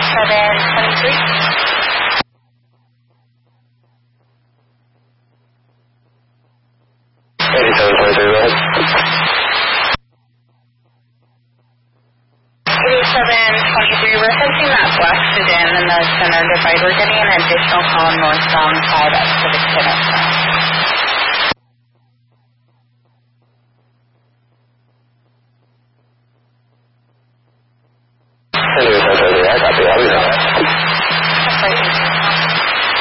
We're sensing that flash is in the center divide. We're getting an additional call northbound 5 at Civic 10.